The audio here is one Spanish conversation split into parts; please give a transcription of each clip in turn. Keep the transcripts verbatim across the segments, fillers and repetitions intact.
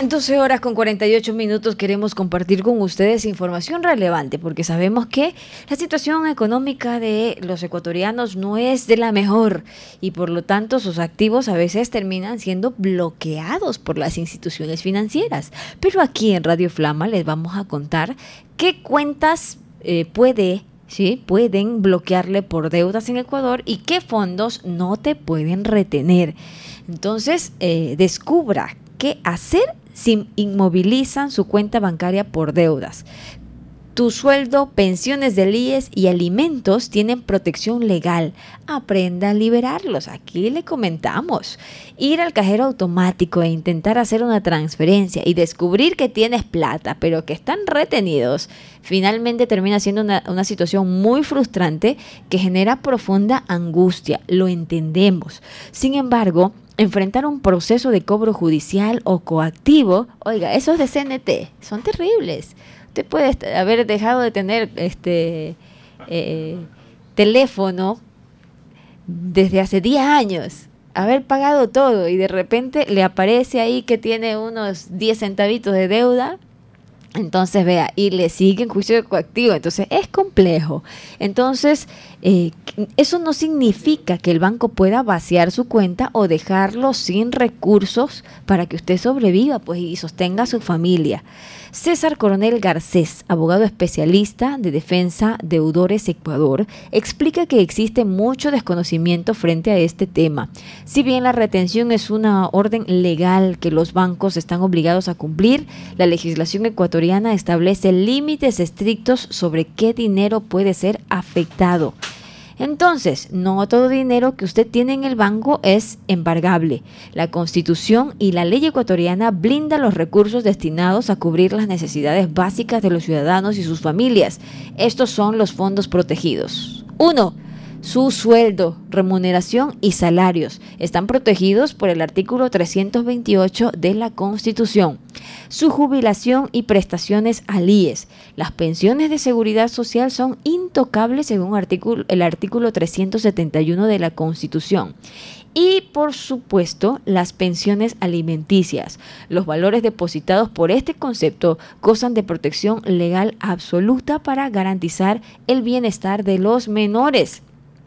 doce horas con cuarenta y ocho minutos queremos compartir con ustedes información relevante porque sabemos que la situación económica de los ecuatorianos no es de la mejor y por lo tanto sus activos a veces terminan siendo bloqueados por las instituciones financieras. Pero aquí en Radio Flama les vamos a contar qué cuentas eh, puede, ¿sí? pueden bloquearle por deudas en Ecuador y qué fondos no te pueden retener. Entonces, eh, descubra qué hacer si inmovilizan su cuenta bancaria por deudas. Tu sueldo, pensiones del I E S y alimentos tienen protección legal. Aprenda a liberarlos. Aquí le comentamos. Ir al cajero automático e intentar hacer una transferencia y descubrir que tienes plata, pero que están retenidos, finalmente termina siendo una, una situación muy frustrante que genera profunda angustia. Lo entendemos. Sin embargo, enfrentar un proceso de cobro judicial o coactivo, oiga, esos de C N T son terribles. Usted puede haber dejado de tener este eh, teléfono desde hace diez años, haber pagado todo y de repente le aparece ahí que tiene unos diez centavitos de deuda. Entonces, vea, y le siguen juicio coactivo. Entonces, es complejo. Entonces, eh, eso no significa que el banco pueda vaciar su cuenta o dejarlo sin recursos para que usted sobreviva, pues, y sostenga a su familia. César Coronel Garcés, abogado especialista de defensa deudores Ecuador, explica que existe mucho desconocimiento frente a este tema. Si bien la retención es una orden legal que los bancos están obligados a cumplir, la legislación ecuatoriana establece límites estrictos sobre qué dinero puede ser afectado. Entonces, no todo dinero que usted tiene en el banco es embargable. La Constitución y la ley ecuatoriana blindan los recursos destinados a cubrir las necesidades básicas de los ciudadanos y sus familias. Estos son los fondos protegidos. uno. Su sueldo, remuneración y salarios están protegidos por el artículo trescientos veintiocho de la Constitución. Su jubilación y prestaciones al I E S. Las pensiones de seguridad social son intocables según artículo, el artículo trescientos setenta y uno de la Constitución. Y, por supuesto, las pensiones alimenticias. Los valores depositados por este concepto gozan de protección legal absoluta para garantizar el bienestar de los menores.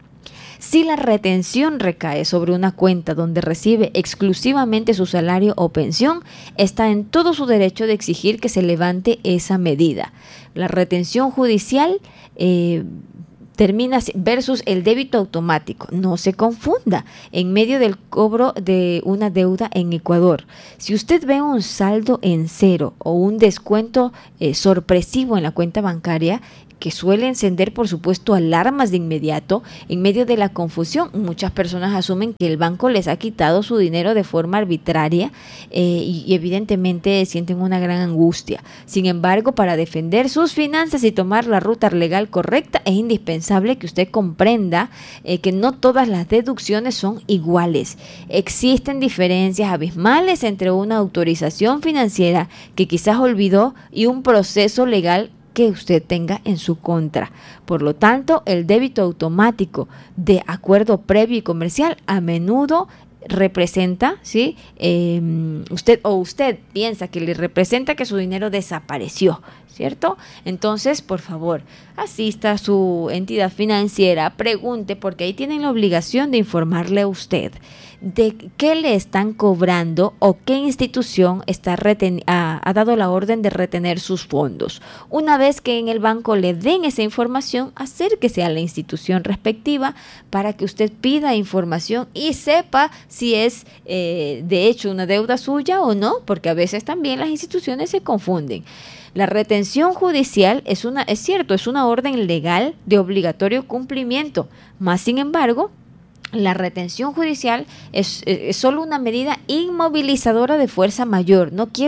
Si la retención recae sobre una cuenta donde recibe exclusivamente su salario o pensión, está en todo su derecho de exigir que se levante esa medida. La retención judicial eh, termina versus el débito automático. No se confunda en medio del cobro de una deuda en Ecuador. Si usted ve un saldo en cero o un descuento eh, sorpresivo en la cuenta bancaria, que suele encender, por supuesto, alarmas de inmediato. En medio de la confusión, muchas personas asumen que el banco les ha quitado su dinero de forma arbitraria eh, y, y evidentemente sienten una gran angustia. Sin embargo, para defender sus finanzas y tomar la ruta legal correcta, es indispensable que usted comprenda eh, que no todas las deducciones son iguales. Existen diferencias abismales entre una autorización financiera que quizás olvidó y un proceso legal que usted tenga en su contra. Por lo tanto, el débito automático de acuerdo previo y comercial a menudo representa, ¿sí? Eh, usted o usted piensa que le representa que su dinero desapareció, ¿cierto? Entonces, por favor, asista a su entidad financiera, pregunte, porque ahí tienen la obligación de informarle a usted de qué le están cobrando o qué institución está reten- ha, ha dado la orden de retener sus fondos. Una vez que en el banco le den esa información, acérquese a la institución respectiva para que usted pida información y sepa si es eh, de hecho una deuda suya o no, porque a veces también las instituciones se confunden. La retención judicial es una, es cierto, es una orden legal de obligatorio cumplimiento, más sin embargo, la retención judicial es, es solo una medida inmovilizadora de fuerza mayor. No quiere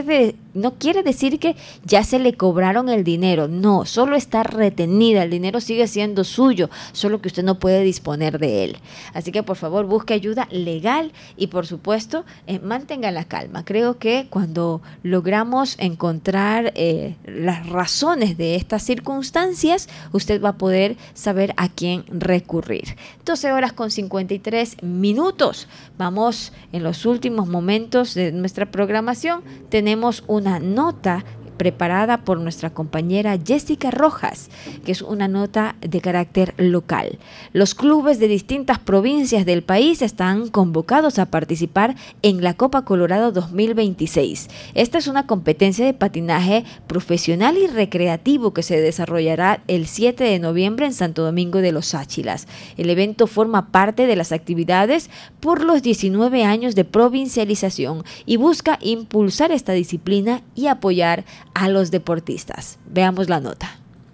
no quiere decir que ya se le cobraron el dinero, no, solo está retenida, el dinero sigue siendo suyo, solo que usted no puede disponer de él. Así que por favor busque ayuda legal y por supuesto eh, mantenga la calma. Creo que cuando logramos encontrar eh, las razones de estas circunstancias, usted va a poder saber a quién recurrir. doce horas con cincuenta y tres minutos. Vamos en los últimos momentos de nuestra programación. Tenemos una nota preparada por nuestra compañera Jessica Rojas, que es una nota de carácter local. Los clubes de distintas provincias del país están convocados a participar en la Copa Colorado dos mil veintiséis. Esta es una competencia de patinaje profesional y recreativo que se desarrollará el siete de noviembre en Santo Domingo de los Áchilas. El evento forma parte de las actividades por los diecinueve años de provincialización y busca impulsar esta disciplina y apoyar a los deportistas. Veamos la nota.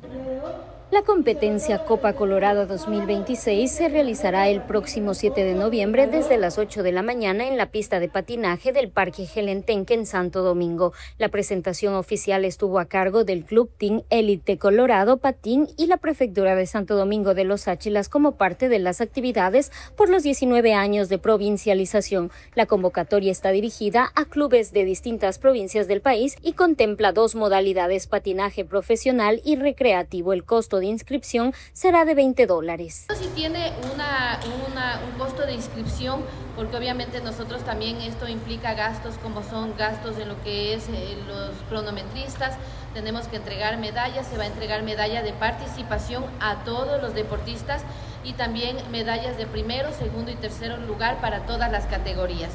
La competencia Copa Colorado dos mil veintiséis se realizará el próximo siete de noviembre desde las ocho de la mañana en la pista de patinaje del Parque Gelentenque en Santo Domingo. La presentación oficial estuvo a cargo del Club Team Elite Colorado Patín y la Prefectura de Santo Domingo de los Áchilas como parte de las actividades por los diecinueve años de provincialización. La convocatoria está dirigida a clubes de distintas provincias del país y contempla dos modalidades: patinaje profesional y recreativo. El costo de inscripción será de veinte dólares. Sí tiene una, una, un costo de inscripción, porque obviamente nosotros también esto implica gastos como son gastos en lo que es eh, los cronometristas. Tenemos que entregar medallas, se va a entregar medalla de participación a todos los deportistas y también medallas de primero, segundo y tercer lugar para todas las categorías.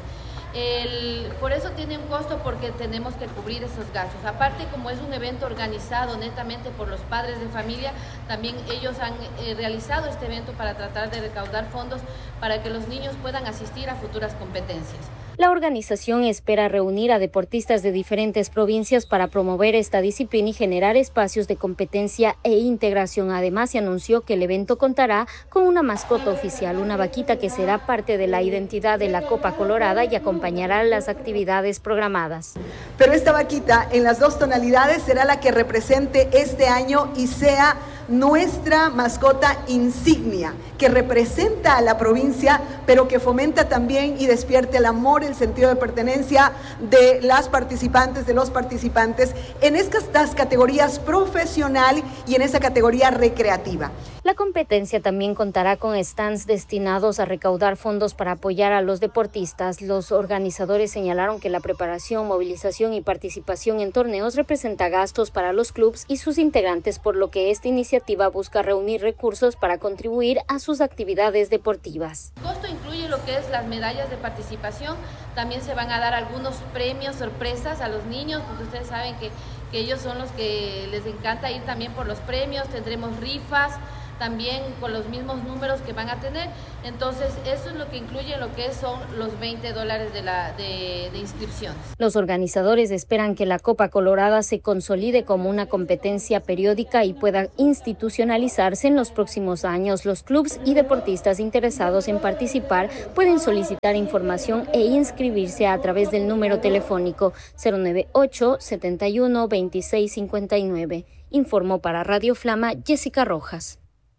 El, por eso tiene un costo, porque tenemos que cubrir esos gastos. Aparte, como es un evento organizado netamente por los padres de familia, también ellos han eh, realizado este evento para tratar de recaudar fondos para que los niños puedan asistir a futuras competencias. La organización espera reunir a deportistas de diferentes provincias para promover esta disciplina y generar espacios de competencia e integración. Además, se anunció que el evento contará con una mascota oficial, una vaquita que será parte de la identidad de la Copa Colorada y acompañará las actividades programadas. Pero esta vaquita en las dos tonalidades será la que represente este año y sea nuestra mascota insignia, que representa a la provincia, pero que fomenta también y despierte el amor, el sentido de pertenencia de las participantes, de los participantes en estas categorías profesional y en esa categoría recreativa. La competencia también contará con stands destinados a recaudar fondos para apoyar a los deportistas. Los organizadores señalaron que la preparación, movilización y participación en torneos representa gastos para los clubes y sus integrantes, por lo que esta iniciativa busca reunir recursos para contribuir a sus actividades deportivas. El costo incluye lo que es las medallas de participación. También se van a dar algunos premios sorpresas a los niños, porque ustedes saben que, que ellos son los que les encanta ir también por los premios. Tendremos rifas también con los mismos números que van a tener. Entonces, eso es lo que incluye lo que son los veinte dólares de, la, de, de inscripciones. Los organizadores esperan que la Copa Colorada se consolide como una competencia periódica y pueda institucionalizarse en los próximos años. Los clubes y deportistas interesados en participar pueden solicitar información e inscribirse a través del número telefónico cero nueve ocho, setenta y uno, veintiséis cincuenta y nueve. Informó para Radio Flama Jessica Rojas.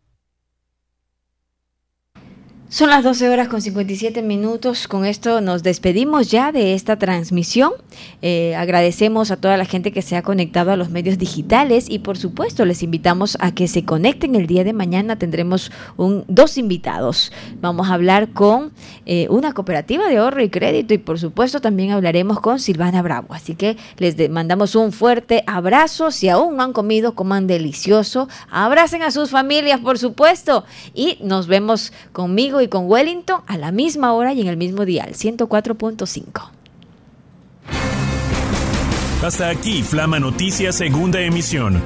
Son las doce horas con cincuenta y siete minutos. Con esto nos despedimos ya de esta transmisión. Eh, agradecemos a toda la gente que se ha conectado a los medios digitales y por supuesto les invitamos a que se conecten el día de mañana. Tendremos un, dos invitados. Vamos a hablar con eh, una cooperativa de ahorro y crédito y por supuesto también hablaremos con Silvana Bravo. Así que les de, mandamos un fuerte abrazo. Si aún no han comido, coman delicioso. Abracen a sus familias, por supuesto. Y nos vemos conmigo y con Wellington a la misma hora y en el mismo dial, ciento cuatro punto cinco. Hasta aquí Flama Noticias, segunda emisión.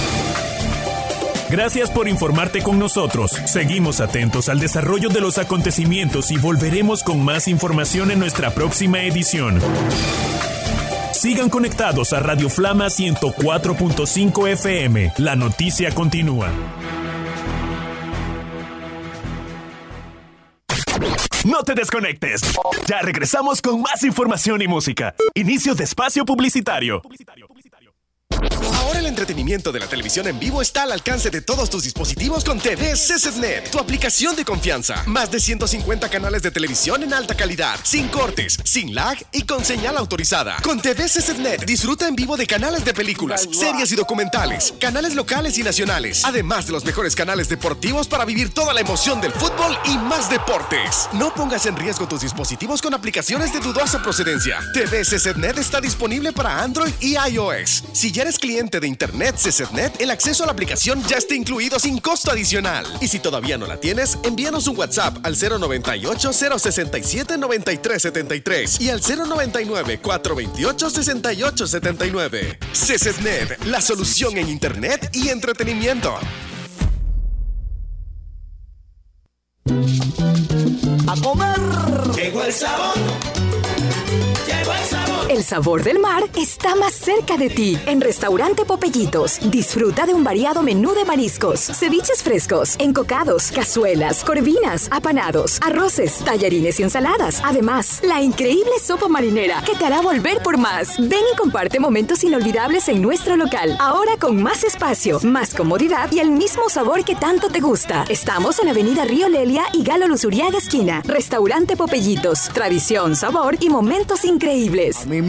Gracias por informarte con nosotros. Seguimos atentos al desarrollo de los acontecimientos y volveremos con más información en nuestra próxima edición. Sigan conectados a Radio Flama ciento cuatro punto cinco F M. La noticia continúa. No te desconectes. Ya regresamos con más información y música. Inicio de espacio publicitario. Ahora el entretenimiento de la televisión en vivo está al alcance de todos tus dispositivos con T V C Z N E T, tu aplicación de confianza. Más de ciento cincuenta canales de televisión en alta calidad, sin cortes, sin lag y con señal autorizada. Con T V C Z N E T disfruta en vivo de canales de películas, series y documentales, canales locales y nacionales, además de los mejores canales deportivos para vivir toda la emoción del fútbol y más deportes. No pongas en riesgo tus dispositivos con aplicaciones de dudosa procedencia. T V C Z N E T está disponible para Android y iOS. Si ya eres cliente de Internet C Z N E T, el acceso a la aplicación ya está incluido sin costo adicional. Y si todavía no la tienes, envíanos un WhatsApp al cero noventa y ocho, cero sesenta y siete, noventa y tres setenta y tres y al cero noventa y nueve, cuatrocientos veintiocho, sesenta y ocho setenta y nueve. C Z N E T, la solución en Internet y entretenimiento. ¡A comer! Llegó el sabor. Llegó el sabor. El sabor del mar está más cerca de ti. En Restaurante Popellitos, disfruta de un variado menú de mariscos, ceviches frescos, encocados, cazuelas, corvinas, apanados, arroces, tallarines y ensaladas. Además, la increíble sopa marinera que te hará volver por más. Ven y comparte momentos inolvidables en nuestro local. Ahora con más espacio, más comodidad y el mismo sabor que tanto te gusta. Estamos en Avenida Río Lelia y Galo Luzuriaga esquina. Restaurante Popellitos, tradición, sabor y momentos increíbles. A mí me